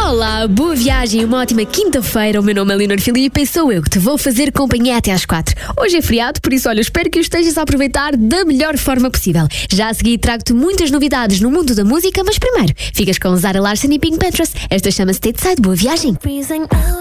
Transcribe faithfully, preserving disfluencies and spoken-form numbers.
Olá, boa viagem, uma ótima quinta-feira. O meu nome é Leonor Filipe e sou eu que te vou fazer companhia até às quatro. Hoje é feriado, por isso, olha, espero que o estejas a aproveitar da melhor forma possível. Já a seguir trago-te muitas novidades no mundo da música, mas primeiro, ficas com Zara Larsson e Pink Petras. Esta chama-se Stateside. Boa viagem!